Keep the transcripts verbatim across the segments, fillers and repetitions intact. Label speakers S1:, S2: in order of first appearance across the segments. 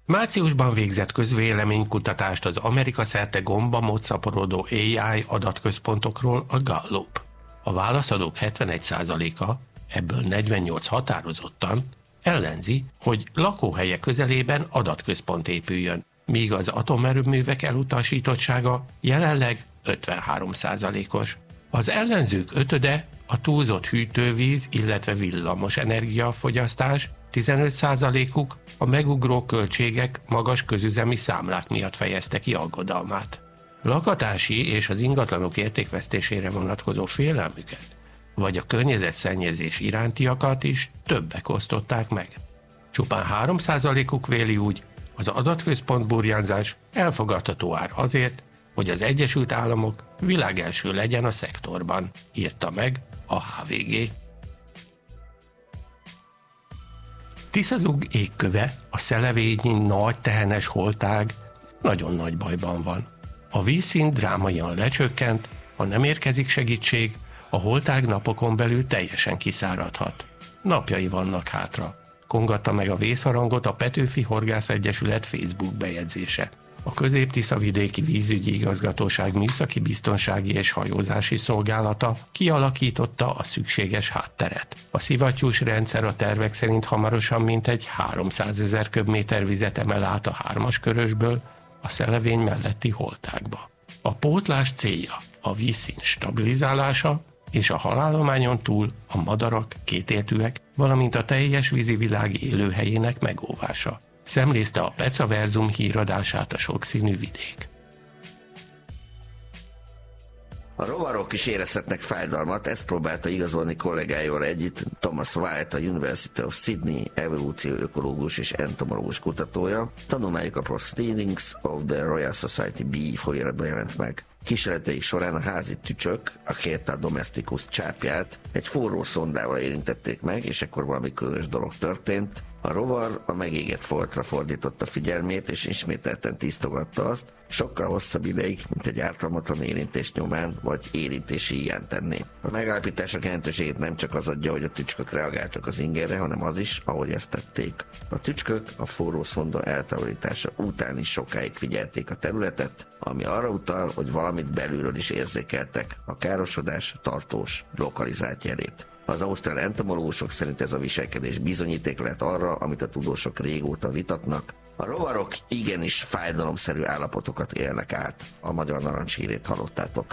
S1: Márciusban végzett közvéleménykutatást az Amerika szerte gombamód szaporodó á i adatközpontokról a Gallup. A válaszadók hetvenegy százaléka, ebből negyvennyolc határozottan, ellenzi, hogy lakóhelye közelében adatközpont épüljön, míg az atomerőművek elutasítottsága jelenleg ötvenhárom százalékos. Az ellenzők ötöde a túlzott hűtővíz, illetve villamos energiafogyasztás, tizenöt százalékuk a megugró költségek, magas közüzemi számlák miatt fejezte ki aggodalmát. Lakatási és az ingatlanok értékvesztésére vonatkozó félelmüket, vagy a környezetszennyezés irántiakat is többek osztották meg. Csupán három százalékuk véli úgy, az adatközpont burjánzás elfogadható ár azért, hogy az Egyesült Államok világelső legyen a szektorban, írta meg a há vé gé. Tiszazug égköve, a szelevényi nagy tehenes holtág nagyon nagy bajban van. A vízszint drámaian lecsökkent, ha nem érkezik segítség, a holtág napokon belül teljesen kiszáradhat. Napjai vannak hátra, kongatta meg a vészharangot a Petőfi Horgász Egyesület Facebook bejegyzése. A Közép-Tiszavidéki Vízügyi Igazgatóság Műszaki Biztonsági és Hajózási Szolgálata kialakította a szükséges hátteret. A szivattyús rendszer a tervek szerint hamarosan mintegy háromszázezer köbméter vizet emel át a hármas körösből a szelevény melletti holtágba. A pótlás célja a vízszint stabilizálása és a halállományon túl a madarak, kétéltűek, valamint a teljes vízivilág élőhelyének megóvása. Szemlézte a Pecaverzum híradását a sokszínű vidék.
S2: A rovarok is érezhetnek fájdalmat, ezt próbálta igazolni kollégáival együtt Thomas White, a University of Sydney evolúcióökológus és entomológus kutatója. Tanulmányuk a Proceedings of the Royal Society Bee folyóiratban jelent meg. Kísérleteik során a házi tücsök, a Chaeta domesticus csápját egy forró szondával érintették meg, és ekkor valami különös dolog történt. A rovar a megégett foltra fordította figyelmét, és ismételten tisztogatta azt, sokkal hosszabb ideig, mint egy ártalmatlan érintés nyomán, vagy érintési hiány tenné. A megállapítások jelentőségét nem csak az adja, hogy a tücskök reagáltak az ingerre, hanem az is, ahogy ezt tették. A tücskök a forró szonda eltávolítása után is sokáig figyelték a területet, ami arra utal, hogy valamit belülről is érzékeltek, a károsodás tartós, lokalizált jelét. Az ausztrál entomológusok szerint ez a viselkedés bizonyíték lehet arra, amit a tudósok régóta vitatnak. A rovarok igenis fájdalomszerű állapotokat élnek át. A Magyar Narancs hírét hallottátok.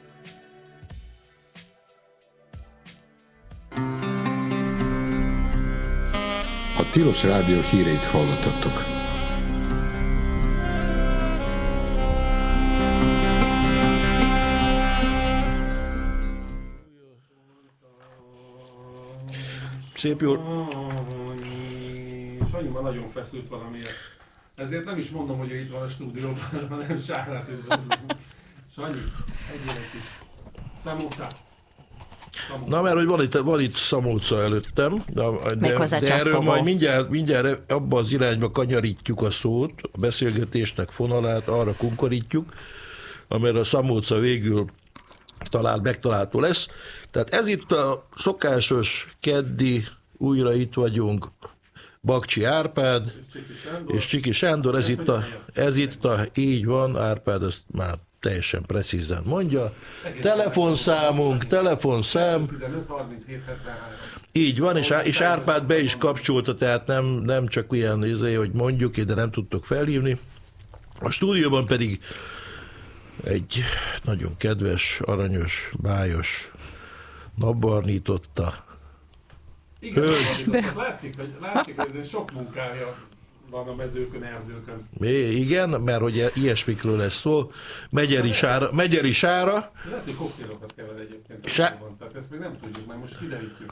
S3: A Tilos Rádió híreit hallottatok.
S4: Szép jó.
S5: Sanyi ma nagyon feszült valamiért. Ezért nem is mondom, hogy ő itt van a stúdióban, hanem Sárát üdvözlünk. Sanyi, egyél egy kis szamoszát.
S4: Na, mert hogy van itt, van itt szamóca előttem, de, de, de erről majd mindjárt, mindjárt abba az irányba kanyarítjuk a szót, a beszélgetésnek fonalát, arra kunkorítjuk, amire a szamóca végül talán megtalálható lesz. Tehát ez itt a szokásos keddi, újra itt vagyunk, Bakcsi Árpád és Csiki Sándor, ez itt a, ez itt a, így van, Árpád ezt már teljesen precízen mondja. Telefonszámunk, telefonszám. Így van, és, és Árpád be is kapcsolta, tehát nem, nem csak ilyen izé, hogy mondjuk, de nem tudtok felhívni. A stúdióban pedig egy nagyon kedves, aranyos, bájos, napbarnította.
S5: Igen, de... látszik, hogy, látszik, hogy ez sok munkája van a mezőkön, erdőkön.
S4: É, igen, mert hogy ilyesmikről lesz szó. Megyeri Sára. Megyeri Sára.
S5: Lehet, hogy koktélokat kever egyébként. Sá... Tehát ezt még nem tudjuk, mert most kiderítjük.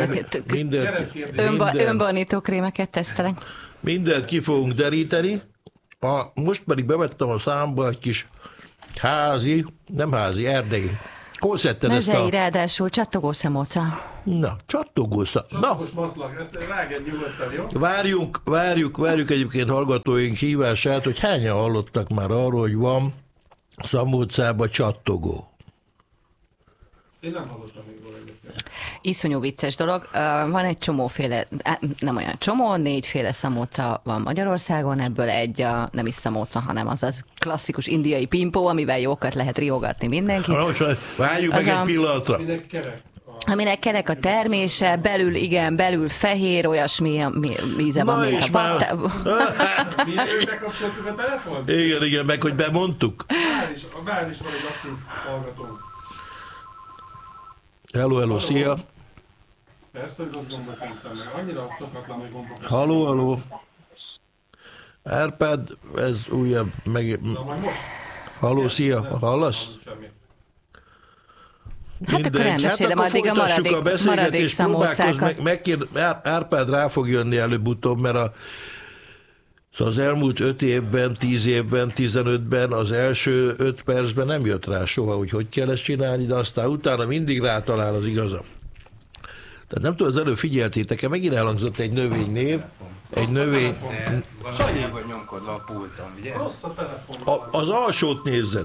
S6: Igen, önbarnító krémeket tesztelek.
S4: Mindent ki fogunk deríteni. A, most pedig bevettem a számba egy kis házi, nem házi, erdei. Hol szedted ezt a...
S6: Mezei, ráadásul csattogó szamóca.
S4: Na, csattogó szamóca.
S5: Csattogós maszlag, ezt ráged nyugodtan, jó?
S4: Várjuk, várjuk, várjuk egyébként hallgatóink hívását, hogy hányan hallottak már arról, hogy van szamócában csattogó.
S5: Én nem hallottam még róla egyébként.
S6: Iszonyú vicces dolog. Van egy csomóféle, nem olyan csomó, négyféle szamóca van Magyarországon, ebből egy a, nem is szamóca, hanem az az klasszikus indiai pimpó, amivel jókat lehet riogatni mindenkit.
S4: Várjuk meg egy pillanatra.
S6: Aminek kerek a termése, belül igen, belül fehér, olyasmi íze van, mint a vatta.
S5: Miért bekapcsoltuk a telefont?
S4: Igen, igen, meg hogy bemondtuk.
S5: Bár is, bár is van egy aktív hallgató.
S4: Hello, hello, szia.
S5: Persze, hogy azt gombot nyomtam meg. Annyira szokatlan, hogy gombok.
S4: Hello, hello. Árpád, ez újabb meg...
S5: Na majd most?
S4: Hello, szia, hallasz?
S6: Hát akkor elmesélem hát addig a maradék, a maradék szamócákat.
S4: Meg, megkér, Árpád rá fog jönni előbb-utóbb, mert a, szóval az elmúlt öt évben, tíz évben, tizenötben, az első öt percben nem jött rá soha, hogy hogy kell ezt csinálni, de aztán utána mindig rátalál az igaza. Tehát nem tudom, az előbb figyeltétek-e, megint elhangzott egy növénynév, egy növény...
S7: Valami hogy nyomkodva a pulton, ugye?
S5: Rossz a telefon.
S4: A, az alsót nézzet.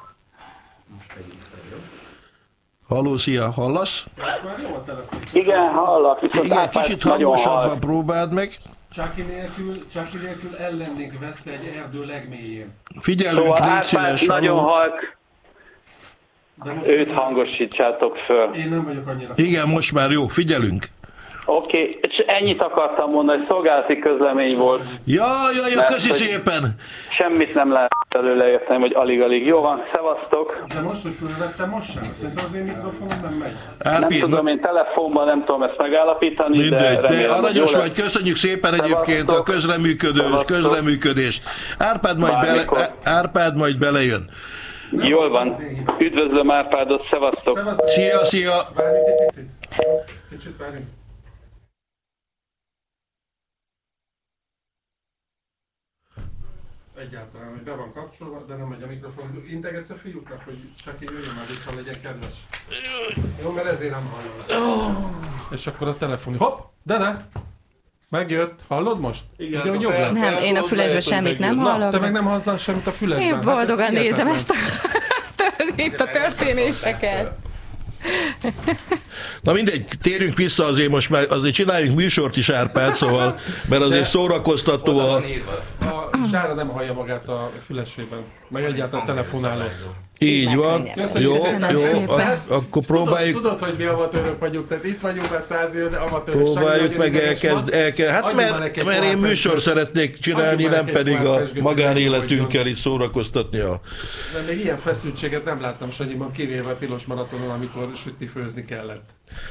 S4: Halló, szia, hallasz?
S8: Igen, hallak.
S4: Igen, kicsit hangosabban próbáld meg.
S5: Csáki nélkül, Csáki nélkül el lennénk veszve egy erdő legmélyén.
S4: Figyelünk, szóval légy szíves.
S8: Nagyon halk. Őt hangosítsátok föl.
S5: Én nem vagyok annyira.
S4: Igen, most már jó, figyelünk.
S8: Oké, okay. Ennyit akartam mondani, hogy szolgálati közlemény volt.
S4: Ja, ja, ja, köszi szépen.
S8: Semmit nem lehet előle érteni, hogy alig-alig. Jó van, szevasztok.
S5: De most, hogy fölvettem, most sem. Szerintem az én mikrofonom nem megy.
S8: Árpi, nem tudom, én telefonban nem tudom ezt megállapítani,
S4: mindegy,
S8: de remélem,
S4: de aranyos
S8: vagy,
S4: lesz. Köszönjük szépen egyébként a közreműködést, közreműködést. Árpád majd, bele, Árpád majd belejön.
S8: Jól van. Üdvözlöm Árpádot, szevasztok.
S5: Szevasztok.
S4: Szia, szia.
S5: Várjunk egy picit. Kicsit várjunk. Egyáltalán, hogy be van kapcsolva, de nem megy a mikrofon. Integetsz a fiúknak, hogy csak így jöjjön már vissza, legyen kedves. Jó, mert ezért nem hallom. És akkor a telefon. Hopp! De ne! Megjött. Hallod most?
S4: Igen,
S5: ugye, hogy jobb
S6: fel, nem, én a fülesben semmit nem hallok.
S5: Na, te meg nem hallsz semmit a fülesben.
S6: Én boldogan
S5: hát
S6: nézem ezt a, itt a történéseket.
S4: Na mindegy, térjünk vissza azért most már, azért csináljunk műsort is Árpád, szóval, mert azért szórakoztató a...
S5: A Sára nem hallja magát a fülesében, meg egyáltalán telefonáló.
S4: Így van, jó, jó,
S5: tehát,
S4: akkor próbáljuk...
S5: Tudod, tudod, hogy mi amatőrök vagyunk, tehát itt vagyunk már száz éve, de amatőrök.
S4: Próbáljuk meg elkezd, elkezd, hát mert, mert én műsor szeretnék csinálni, nem pedig a magánéletünkkel is szórakoztatni a...
S5: De még ilyen feszültséget nem láttam Sanyiban, kivéve a tilos maratonon, amikor sütni főzni kellett.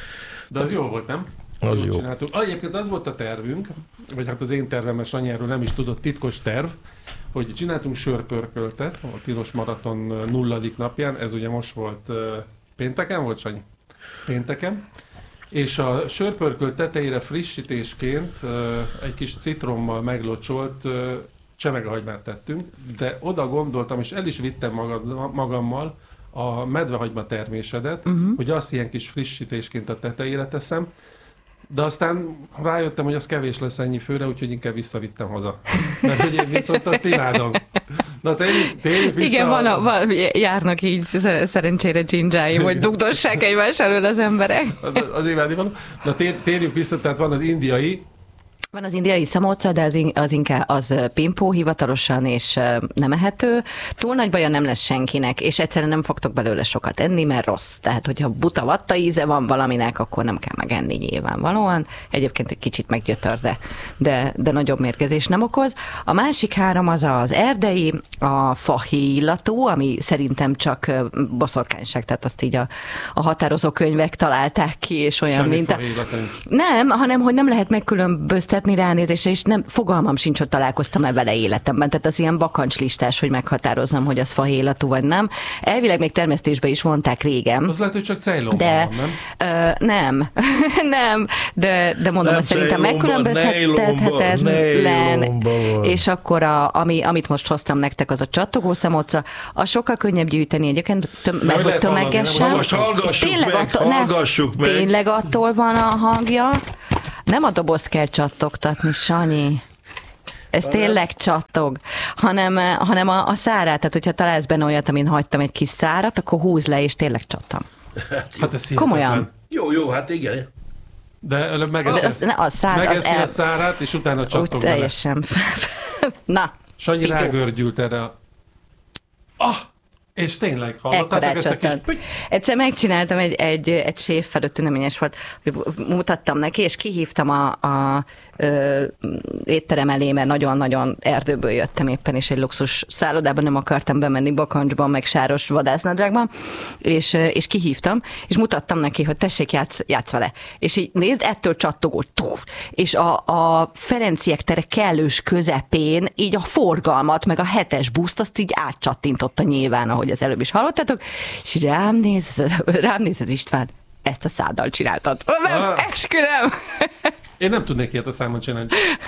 S5: De az jó volt, nem?
S4: Az jó.
S5: Csináltuk. Egyébként az volt a tervünk, vagy hát az én tervem, mert Sanyi erről nem is tudott, titkos terv, hogy csináltunk sörpörköltet a tilos maraton nulladik napján, ez ugye most volt uh, pénteken volt, Sanyi? Pénteken. És a sörpörkölt tetejére frissítésként uh, egy kis citrommal meglocsolt uh, csemegehagymát tettünk, de oda gondoltam, és el is vittem magad, magammal a medvehagyma termésedet, uh-huh. hogy azt ilyen kis frissítésként a tetejére teszem, de aztán rájöttem, hogy az kevés lesz ennyi főre, úgyhogy inkább visszavittem haza. Mert hogy én viszont azt imádom. Na térjünk, térjünk vissza.
S6: Igen, van a, van, járnak így szerencsére dzsindzsáim, hogy dugdossák egymás elől az emberek.
S5: Az imádni van. Na tér, térjünk vissza, tehát van az indiai.
S6: Van az indiai szamóca, de az, in, az inkább az pimpó hivatalosan, és nem ehető. Túl nagy baja nem lesz senkinek, és egyszerűen nem fogtok belőle sokat enni, mert rossz. Tehát, hogyha buta vatta íze van valaminek, akkor nem kell megenni nyilvánvalóan. Egyébként egy kicsit meggyötör, de, de, de nagyobb mérgezés nem okoz. A másik három az az erdei, a fahéj illatú, ami szerintem csak boszorkányság, tehát azt így a, a határozó könyvek találták ki, és olyan,
S5: semmi
S6: mint a... Nem, hanem, hogy nem lehet megkülönböztetni ránézésre, és nem, fogalmam sincs, hogy találkoztam-e vele életemben. Tehát az ilyen bakancslistás, hogy meghatározzam, hogy az fahéj illatú vagy nem. Elvileg még termesztésbe is vonták régen.
S5: Az lehet, hogy csak Ceylonban
S6: de,
S5: van, nem?
S6: Ö, nem, nem, de, de mondom, hogy szerintem megkülönböztethetetlen, és akkor a, ami, amit most hoztam nektek, az a csattogó szamóca, a sokkal könnyebb gyűjteni egyébként, töm, mert hogy tömegesen.
S4: Most hallgassuk tényleg meg, attól, hallgassuk
S6: ne, meg. Tényleg attól van a hangja. Nem a dobozt kell csattogtatni, Sanyi. Ez tényleg csattog, hanem, hanem a, a szárát. Tehát, hogyha találsz benne olyat, amin hagytam egy kis szárat, akkor húzd le, és tényleg csattam.
S5: Hát ez
S6: komolyan.
S4: Jó, Jó, jó, hát igen.
S5: De előbb megeszi,
S6: az, ne, az szád,
S5: megeszi
S6: az el...
S5: a szárát, és utána csattog bele.
S6: Teljesen. Na.
S5: Sanyi
S6: figyó.
S5: rágörgyült erre a... Ah! És tényleg, hallottátok ezt a kis...
S6: Egyszer megcsináltam egy, egy, egy séf felőtt ünnepényes volt, hogy mutattam neki, és kihívtam a, a ö, étterem elé, mert nagyon-nagyon erdőből jöttem éppen, és egy luxus szállodában nem akartam bemenni bakancsban, meg sáros vadásznadrágban, és, és kihívtam, és mutattam neki, hogy tessék, játsz, játsz vele. És így nézd, ettől csattogó, túf, és a, a Ferenciek tere kellős közepén így a forgalmat, meg a hetes buszt, azt így átcsattintotta nyilván, ahogy az előbb is hallottátok, és rám néz, rám néz az István, ezt a száddal csináltad. Nem, ah. esküdöm!
S5: Én nem tudnék ilyet a számon csinálni.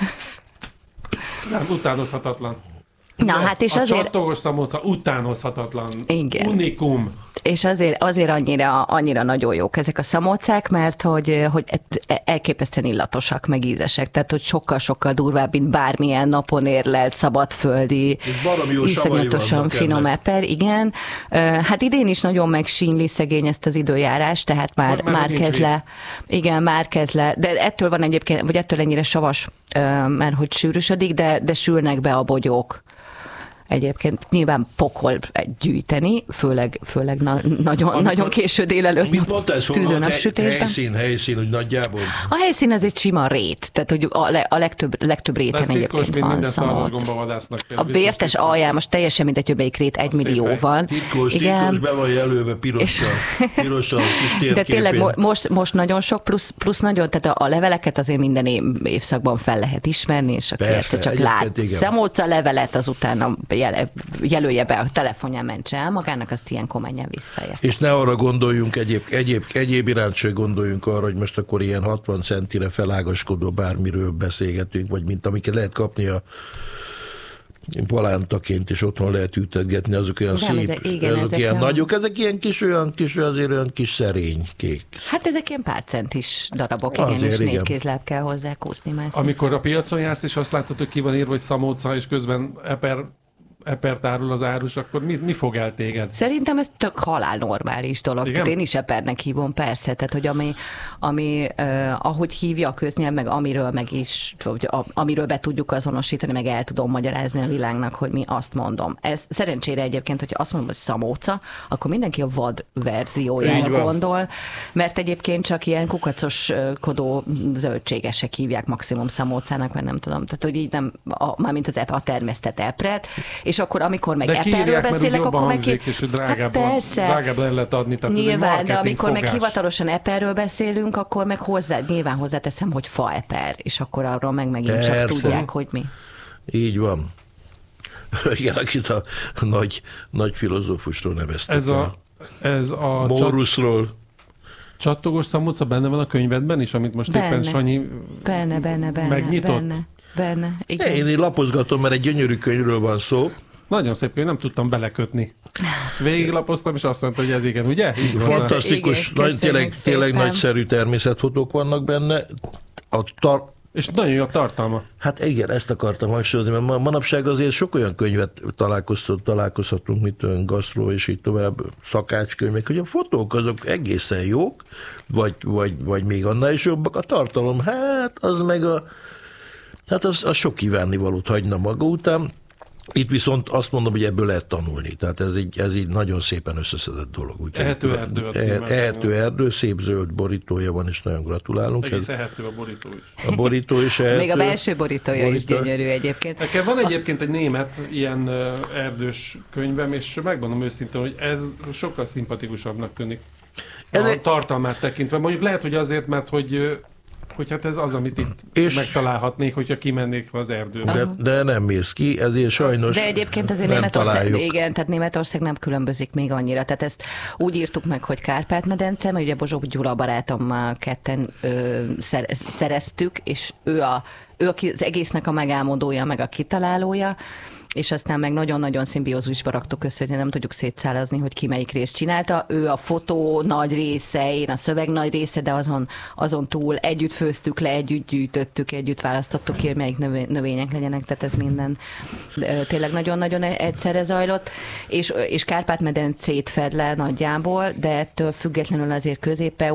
S5: Nem, utánozhatatlan.
S6: Na, hát és
S5: a
S6: azért...
S5: csattogos szamóca utánozhatatlan.
S6: Igen.
S5: Unikum.
S6: És azért, azért annyira, annyira nagyon jók ezek a szamócák, mert hogy, hogy elképesztően illatosak, meg ízesek. Tehát, hogy sokkal-sokkal durvább, mint bármilyen napon érlelt, szabadföldi, iszonyatosan finom eper, igen. Hát idén is nagyon megsínli szegény ezt az időjárás, tehát már, már, már kezd le. Igen, már kezd le. De ettől van egyébként, vagy ettől ennyire savas, mert hogy sűrűsödik, de, de sülnek be a bogyók. Egyébként nyilván pokol gyűjteni, főleg, főleg na, nagyon, Amikor, nagyon késő délelőtt
S4: mit mondtál,
S6: tűző napsütésben.
S4: Helyszín, helyszín, hogy nagyjából?
S6: A helyszín az egy sima rét, tehát hogy a, le, a legtöbb, legtöbb réten egyébként van szamot. A vértes alján, most teljesen mindegy, hogy melyik rét, egy millió van.
S4: Titkos, titkos, be van jelölve pirossal, pirossal, kis térképén.
S6: De tényleg most, most nagyon sok, plusz, plusz nagyon, tehát a leveleket azért minden évszakban fel lehet ismerni, és aki persze, csak lát szamóca levelet, azután a jelölje be a telefonján, mentse el magának, azt ilyenkor menjen visszaért.
S4: És ne arra gondoljunk, egyéb, egyéb, egyéb iránt se gondoljunk arra, hogy most akkor ilyen hatvan centire felágaskodó bármiről beszélgetünk, vagy mint amiket lehet kapni a palántaként, és otthon lehet ültetgetni, azok olyan nem, szép, ezek, igen, azok ezek ilyen nem... nagyok, ezek ilyen kis, olyan kis, azért olyan kis szerény kék.
S6: Hát ezek ilyen pár centis darabok, igen, azért, és négy kézláb kell hozzá kúszni. Mászni.
S5: Amikor a piacon jársz, és azt látod, hogy ki van írva, hogy szamóca, és közben eper epert árul az árus, akkor mi, mi fog el téged?
S6: Szerintem ez tök halál normális dolog. Tehát én is epernek hívom, persze. Tehát, hogy ami, ami uh, ahogy hívja a köznyelv, meg amiről meg is, vagy a, amiről be tudjuk azonosítani, meg el tudom magyarázni a világnak, hogy mi azt mondom. Ez szerencsére egyébként, hogyha azt mondom, hogy szamóca, akkor mindenki a vad verziójára gondol, mert egyébként csak ilyen kukacoskodó zöldségesek hívják maximum szamócának, vagy nem tudom. Tehát, hogy így nem, a, mármint az a termesztett epret, és akkor, amikor meg eperről beszélek, akkor meg ki...
S5: és drágább, hát persze, drágább le lehet adni. Tehát
S6: nyilván, de amikor fogás. Meg hivatalosan eperről beszélünk, akkor meg hozzá, nyilván hozzáteszem, hogy faeper, és akkor arról meg megint persze. Csak tudják, hogy mi.
S4: Így van. Igen, akit a nagy, nagy filozófusról neveztek.
S5: Ez a... Ez a
S4: Móruszról.
S5: Csattogos szamóca benne van a könyvedben is, amit most benne. Éppen Sanyi
S6: benne, benne, benne,
S5: megnyitott?
S6: Benne. Benne, igen.
S4: Én, én lapozgatom, mert egy gyönyörű könyvről van szó.
S5: Nagyon szép könyv, nem tudtam belekötni. Végiglapoztam, és azt mondta, hogy ez igen, ugye?
S4: Így fantasztikus, igen, nagy, tényleg, tényleg nagyszerű természetfotók vannak benne. A tar-
S5: és nagyon jó a tartalma.
S4: Hát igen, ezt akartam hangsúlyozni, mert manapság azért sok olyan könyvet találkozhatunk, mint olyan gasztró, és így tovább, szakácskönyvek, hogy a fotók azok egészen jók, vagy, vagy, vagy még annál is jobbak. A tartalom, hát az meg a Hát az, az sok kívánnivalót hagyna maga után. Itt viszont azt mondom, hogy ebből lehet tanulni. Tehát ez így, ez így nagyon szépen összeszedett dolog. Úgy
S5: ehető erdő a címe.
S4: Ehető erdő, szép zöld borítója van, és nagyon gratulálunk.
S5: Egész ehető a borító is.
S4: A borító is ehető.
S6: Még a belső borítója borító. Is gyönyörű egyébként.
S5: Nekem van egyébként egy német ilyen erdős könyvem, és megmondom őszintén, hogy ez sokkal szimpatikusabbnak tűnik. Ez a egy... tartalmát tekintve. Mondjuk lehet, hogy azért, mert hogy hogy hát ez az, amit itt és megtalálhatnék, hogyha kimennék az erdőbe.
S4: De, de nem mész ki, ezért sajnos
S6: de egyébként azért Németország, igen, tehát Németország nem különbözik még annyira. Tehát ezt úgy írtuk meg, hogy Kárpát-medence, mert ugye Bozsó Gyula barátommal ketten ö, szereztük, és ő, a, ő az egésznek a megálmodója, meg a kitalálója, és aztán meg nagyon-nagyon szimbiózusba raktuk össze, hogy nem tudjuk szétszálazni, hogy ki melyik részt csinálta. Ő a fotó nagy része, én a szöveg nagy része, de azon, azon túl együtt főztük le, együtt gyűjtöttük, együtt választottuk ki, hogy melyik növények legyenek, tehát ez minden tényleg nagyon-nagyon egyszerre zajlott. És, és Kárpát-medencét fed le nagyjából, de ettől függetlenül azért Közép-Európa,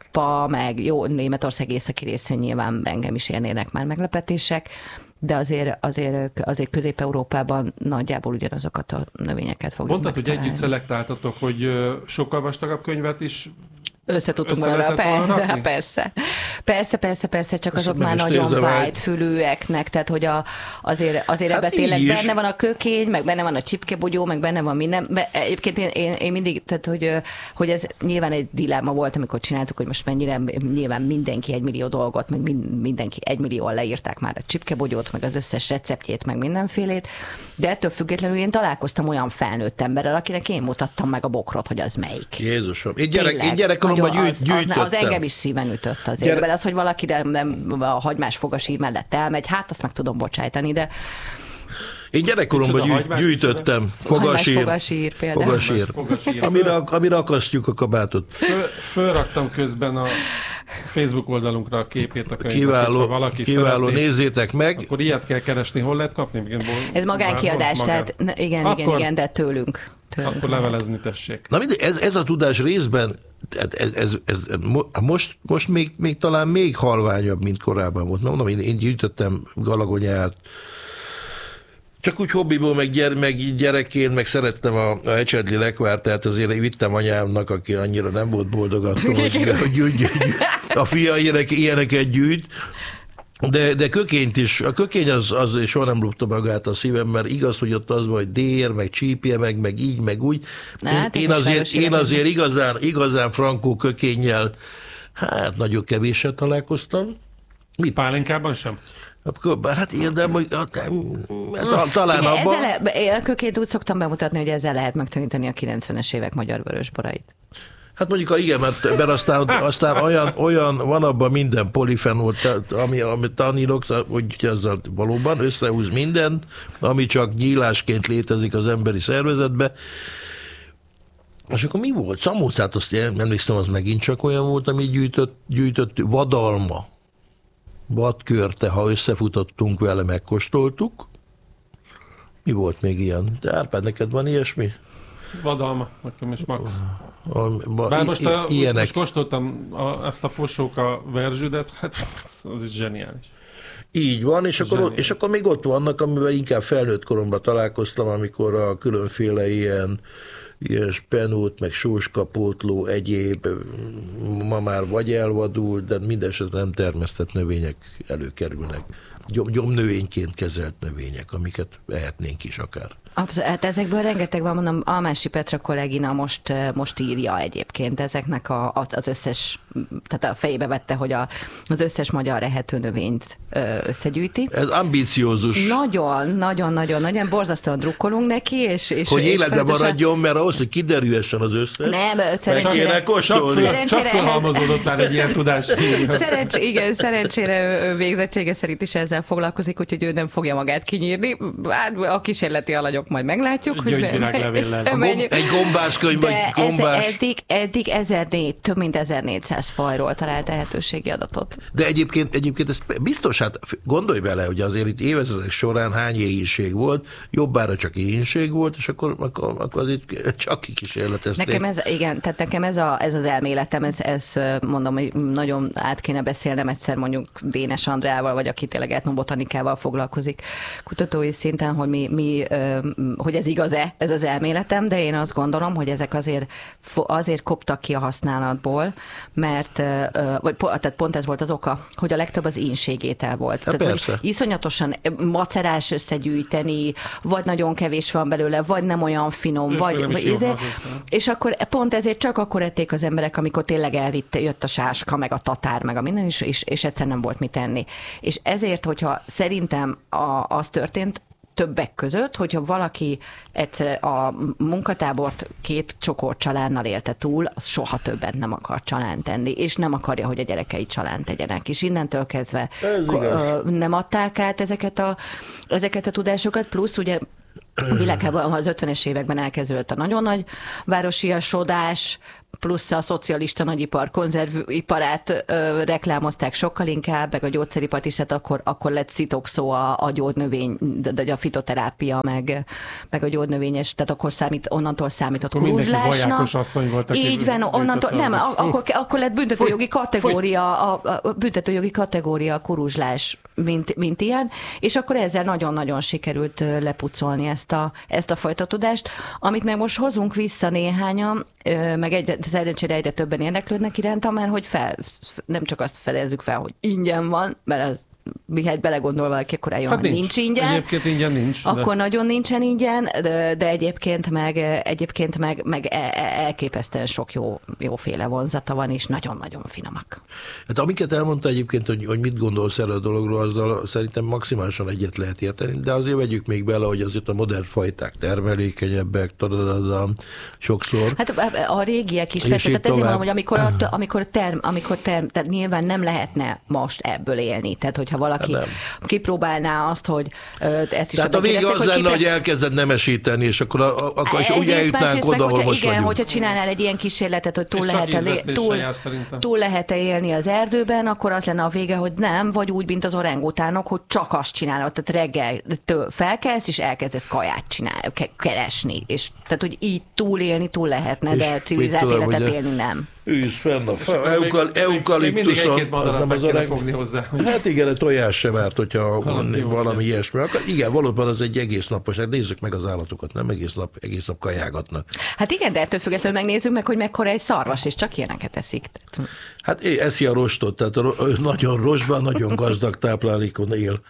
S6: Európa, meg jó, Németország északi részén nyilván engem is érnének már meglepetések, de azért, azért, azért Közép-Európában nagyjából ugyanazokat a növényeket fogjuk
S5: Mondtad, hogy együtt szelektáltatok, hogy sokkal vastagabb könyvet is
S6: összetudtunk volna, per, persze. Persze, persze, persze, csak azok már nagyon vájtfülűeknek, tehát hogy a, azért, azért hát ebben tényleg benne van a kökény, meg benne van a csipkebogyó, meg benne van minden. Be, egyébként én, én, én mindig, tehát hogy, hogy ez nyilván egy dilemma volt, amikor csináltuk, hogy most mennyire nyilván mindenki egymillió dolgot, meg mindenki egymillióan leírták már a csipkebogyót, meg az összes receptjét, meg mindenfélét, de ettől függetlenül én találkoztam olyan felnőtt emberrel, akinek én mutattam meg a bokrot, hogy az melyik.
S4: Jézusom, én gyerek, én gyerekkoromban gyűjt, gyűjtöttem.
S6: Az, az engem is szíven ütött azért. Gyere... az, hogy valaki nem a hagymás fogasír mellett elmegy, hát azt meg tudom bocsájtani, de...
S4: Én gyerekkoromban gyűjt, gyűjtöttem fogasír,
S6: fogasír,
S4: fogasír, fogasír. Amire, amire akasztjuk a kabátot. Föl,
S5: fölraktam közben a Facebook oldalunkra a képét a könyvnek.
S4: Kiváló, valaki kiváló szeretné, nézzétek meg.
S5: Akkor ilyet kell keresni, hol lehet kapni? Igen,
S6: ez magánkiadás, tehát igen, akkor, igen, igen, de tőlünk. tőlünk.
S5: Akkor levelezni tessék.
S4: Na mindegy, ez, ez a tudás részben ez, ez, ez, ez, most, most még, még talán még halványabb, mint korábban volt. Mondom, én, én gyűjtöttem galagonyát, csak úgy hobbiból, meg, gyere, meg gyerekként, meg szerettem a, a ecsedli lekvárt, tehát azért vittem anyámnak, aki annyira nem volt boldog attól, hogy, hogy gyűjt, gyűjt, a fia ilyenek, ilyeneket gyűjt, de, de kökényt is, a kökény az, az soha nem rúgta magát a szívem, mert igaz, hogy ott az vagy dér, meg csípje, meg, meg így, meg úgy. Én, hát, én, azért, én azért igazán, igazán frankó kökénnyel, hát nagyon kevéssel találkoztam.
S5: Mi? Pálinkában sem?
S4: Hát érdem, hogy talán abban...
S6: A kökét úgy szoktam bemutatni, hogy ezzel lehet megtanítani a kilencvenes évek magyar vörösborait.
S4: Hát mondjuk a igen, mert, mert aztán, aztán olyan, olyan van abban minden polifenol, ami, ami tanírok, hogy ezzel valóban összehúz mindent, ami csak nyílásként létezik az emberi szervezetbe. És akkor mi volt? Szamócát, azt emlékszem, az megint csak olyan volt, ami gyűjtött, gyűjtött vadalma. Vadkörte, ha összefutottunk vele, megkóstoltuk. Mi volt még ilyen? De Árpád, neked van ilyesmi?
S5: Vadalma, nekem is max. A, a, Bár most, a, most kóstoltam a, ezt a fosóka verzsüdet, hát az is zseniális.
S4: Így van, és akkor, és akkor még ott vannak, amivel inkább felnőtt koromban találkoztam, amikor a különféle ilyen ilyen spenót, meg sóskapótló, egyéb, ma már vagy elvadult, de mindesetre nem termesztett növények előkerülnek. Gyom, gyomnövényként kezelt növények, amiket ehetnénk is akár.
S6: Abszolút, hát ezekből rengeteg van, mondom, Almási Petra kollégina most, most írja egyébként ezeknek a, az összes, tehát a fejébe vette, hogy a, az összes magyar ehető növényt összegyűjti.
S4: Ez ambiciózus.
S6: Nagyon, nagyon, nagyon, nagyon, borzasztóan drukkolunk neki, és... és
S4: hogy életben maradjon, mert ahhoz, hogy kiderülhessen az összes.
S6: Nem, szerencsére...
S5: Csak, csak felhalmozódott már egy ilyen tudás.
S6: Szerencs, igen, szerencsére végzettsége szerint is ezzel foglalkozik, úgyhogy ő nem fogja magát kinyírni. Hát a kísérleti alanyok majd meglátjuk.
S5: Gyöngyviráglevéllel.
S4: Egy gombás könyv, vagy gombás.
S6: Ez, eddig, eddig ezernégy, több mint ezernégyszáz fajról talált ehetőségi adatot.
S4: De egyébként, egyébként ezt biztos, hát gondolj bele, hogy azért itt évezredek során hány éhínség volt, jobbára csak éhínség volt, és akkor, akkor, akkor azért csak kikísérletezték.
S6: Nekem ez, igen, tehát nekem ez, a, ez az elméletem, ez, ez mondom, hogy nagyon át kéne beszélnem egyszer mondjuk Dénes Andreával, vagy aki tényleg etnobotanikával foglalkozik kutatói szinten, hogy mi, mi hogy ez igaz-e, ez az elméletem, de én azt gondolom, hogy ezek azért, azért koptak ki a használatból, mert vagy, tehát pont ez volt az oka, hogy a legtöbb az ínségétel volt.
S4: Ja,
S6: tehát, hogy iszonyatosan macerás összegyűjteni, vagy nagyon kevés van belőle, vagy nem olyan finom, és vagy, vagy ezért, és akkor pont ezért csak akkor ették az emberek, amikor tényleg elvitt, jött a sáska, meg a tatár, meg a minden is, és, és egyszer nem volt mit tenni. És ezért, hogyha szerintem a, az történt, többek között, hogyha valaki egyszer a munkatábort két csokor csalánnal élte túl, az soha többet nem akar csalánt tenni, és nem akarja, hogy a gyerekei csalánt tegyenek. És innentől kezdve nem adták át ezeket a, ezeket a tudásokat, plusz ugye világában az ötvenes években elkezdődött a nagyon nagy városiasodás, plusz a szocialista nagyipar konzerviparát ö, reklámozták sokkal inkább, meg a gyógyszeripart is, tehát akkor, akkor lett szitokszó a, a gyógynövény, de a fitoterápia, meg, meg a gyógynövényes, tehát akkor számít, onnantól számított kuruzslásnak.
S5: Asszony volt,
S6: így van, onnantól, nem, akkor, akkor lett büntetőjogi kategória, a, a büntetőjogi kategória a kuruzslás, mint, mint ilyen, és akkor ezzel nagyon-nagyon sikerült lepucolni ezt a, ezt a fajta tudást, amit meg most hozunk vissza néhányan, meg egyre, szerencsére egyre többen érdeklődnek iránta, mert hogy fel, nem csak azt fedezzük fel, hogy ingyen van, mert az mihelyt belegondol valaki, akkor eljön, hát nincs. nincs ingyen.
S5: Egyébként ingyen nincs.
S6: Akkor de... nagyon nincsen ingyen, de, de egyébként meg, egyébként meg, meg elképesztően sok jó, jóféle vonzata van, és nagyon-nagyon finomak.
S4: Hát amiket elmondta egyébként, hogy, hogy mit gondolsz erről a dologról, azzal szerintem maximálisan egyet lehet érteni, de azért vegyük még bele, hogy azért a modern fajták termelékenyebbek, tadadadam, sokszor.
S6: Hát a régiek is, persze, tehát ezért mondom, hogy amikor, amikor, term, amikor term, tehát nyilván nem lehetne most ebből élni, tehát hogyha valaki hát kipróbálná azt, hogy ezt is...
S4: Tehát a vége az lenne, kipe... hogy elkezded nemesíteni, és akkor, a, akkor is úgy eljutnánk oda, ahol most
S6: igen,
S4: vagyunk.
S6: Hogyha csinálnál egy ilyen kísérletet, hogy túl lehet-e túl, túl lehet élni az erdőben, akkor az lenne a vége, hogy nem, vagy úgy, mint az orangutánok, hogy csak azt csinálod, tehát reggel felkelsz, és elkezdesz kaját csinálni, keresni. És, tehát, hogy így túlélni túl lehetne, de civilizált életet ugye, élni nem.
S4: Ősz fenn a eukaliptuson, az nem az
S5: fogni hozzá.
S4: Hát igen, a tojás sem árt, hogyha valami, valami ilyesmi. Igen, valóban az egy egész napos, hát nézzük meg az állatokat, nem egész nap, egész nap kajágatnak.
S6: Hát igen, de ettől függetlenül megnézzük meg, hogy mekkora egy szarvas, és csak ilyeneket eszik.
S4: Hát eszi a rostot, tehát nagyon rostban, nagyon gazdag táplálékon él.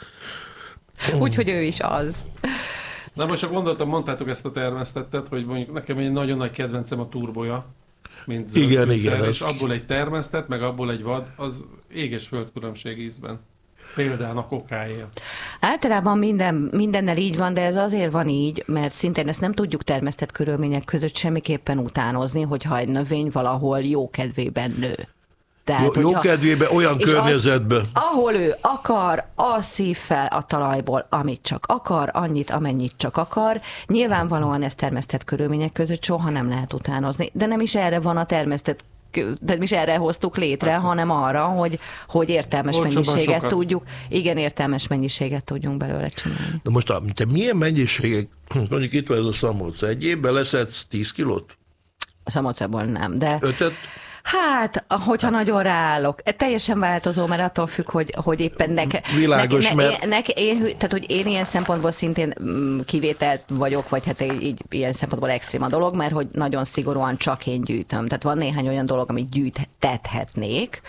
S6: Úgyhogy ő is az.
S5: Na most csak gondoltam, mondtátok ezt a termesztettet, hogy mondjuk nekem egy nagyon nagy kedvencem a turboja, mint zöld fűszer, és abból egy termesztett, meg abból egy vad, az éges földkülönbség ízben. Például a kokáért.
S6: Általában minden, mindennel így van, de ez azért van így, mert szintén ezt nem tudjuk termesztett körülmények között semmiképpen utánozni, hogyha egy növény valahol jó kedvében nő. Tehát,
S4: jó, jó kedvében, olyan környezetben.
S6: Ahol ő akar, az szív fel a talajból, amit csak akar, annyit, amennyit csak akar. Nyilvánvalóan ezt termesztett körülmények között soha nem lehet utánozni. De nem is erre van a termesztett, de nem is erre hoztuk létre, persze, hanem arra, hogy, hogy értelmes olcsóban mennyiséget sokat. tudjuk, igen, értelmes mennyiséget tudjunk belőle csinálni.
S4: De most te milyen mennyiségek, mondjuk itt van ez a szamóca, egy évben leszedsz tíz kilót?
S6: A szamócából nem, de...
S4: Ötöt?
S6: Hát, hogyha hát. nagyon ráállok. Teljesen változó, mert attól függ, hogy, hogy éppen nek,
S4: Világos,
S6: nek,
S4: mert...
S6: nek, én, tehát, hogy én ilyen szempontból szintén kivételt vagyok, vagy hát így ilyen szempontból extrém a dolog, mert hogy nagyon szigorúan csak én gyűjtöm. Tehát van néhány olyan dolog, amit gyűjtethetnék,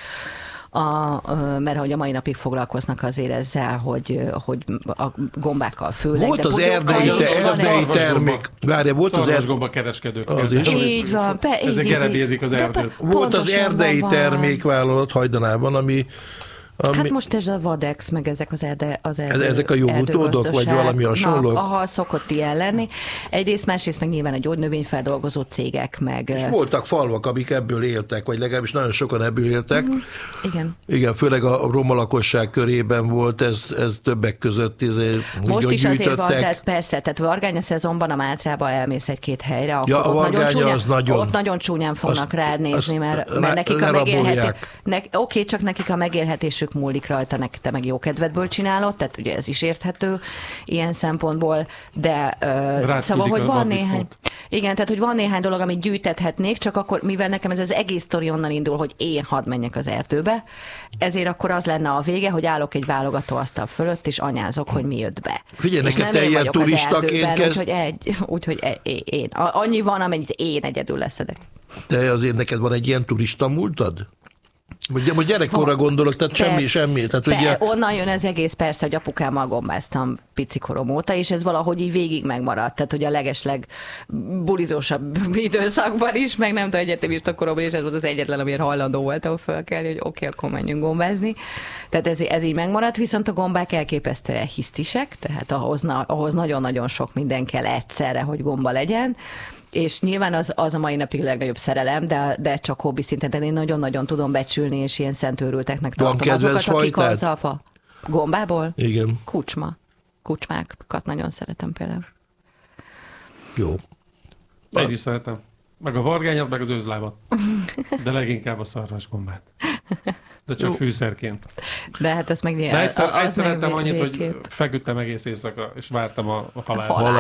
S6: A, mert hogy a mai napig foglalkoznak azért ezzel, hogy, hogy a gombákkal főleg.
S4: Volt az erdei, te, erdei termék. Várja, volt az
S5: erdgomba kereskedők.
S6: Így van. Be,
S5: ezek gerebézik az erdőt.
S4: Volt az erdei termékvállalat Hajdanában, ami
S6: Ami... Hát most ez a Vadex, meg ezek az erde, az erdő,
S4: ezek a jó utódok, vagy valami hasonló?
S6: Aha, szokott ilyen lenni. Egyrészt, másrészt meg nyilván a gyógynövényfeldolgozó cégek, meg...
S4: És voltak falvak, amik ebből éltek, vagy legalábbis nagyon sokan ebből éltek. Mm,
S6: igen.
S4: Igen, főleg a roma lakosság körében volt ez, ez többek között.
S6: Most is azért van, tehát persze, tehát Vargánya szezonban a Mátrába elmész egy-két helyre, akkor
S4: ja,
S6: ott, nagyon csúnyán,
S4: az nagyon,
S6: ott nagyon csúnyán fognak azt, rád nézni, mert, mert rá, nekik a megélhetés... Ne, Oké, okay, csak nekik a megélhetésük múlik rajta, nekik te meg jó kedvedből csinálod, tehát ugye ez is érthető ilyen szempontból, de uh, szóval, hogy van néhány... Igen, tehát, hogy van néhány dolog, amit gyűjtethetnék, csak akkor, mivel nekem ez az egész sztori onnan indul, hogy én hadd menjek az erdőbe, ezért akkor az lenne a vége, hogy állok egy válogatóasztal fölött, és anyázok, hogy mi jött be.
S4: Figyelj, neked te ilyen turistaként kezd...
S6: Úgyhogy, egy, úgyhogy én. Annyi van, amennyit én egyedül leszedek.
S4: De azért neked van egy ilyen turista múltad? Vagy gyerekkorra gondolok, tehát semmi, persze, semmi. Tehát ugye...
S6: Onnan jön az egész, persze, hogy apukámmal gombáztam picikorom óta, és ez valahogy így végig megmaradt. Tehát, hogy a legesleg bulizósabb időszakban is, meg nem tudom, egyetemista koromban, és ez volt az egyetlen, amiért hajlandó voltam fölkelni, hogy oké, okay, akkor menjünk gombázni. Tehát ez, ez így megmaradt, viszont a gombák elképesztően hisztisek, tehát ahhoz, ahhoz nagyon-nagyon sok minden kell egyszerre, hogy gomba legyen. És nyilván az, az a mai napig legnagyobb szerelem, de, de csak hobbi szinten, de én nagyon-nagyon tudom becsülni, és ilyen szentőrülteknek tartom azokat, akik az alfa gombából?
S4: Igen.
S6: Kucsma. Kucsmákat nagyon szeretem például.
S4: Jó.
S5: Én is szeretem. Meg a vargányat, meg az őzlábat. De leginkább a szarvasgombát. De csak fűszerként.
S6: De hát azt meg
S5: De egyszer, egyszer ettem annyit, hogy feküdtem egész éjszaka, és vártam a, a halált.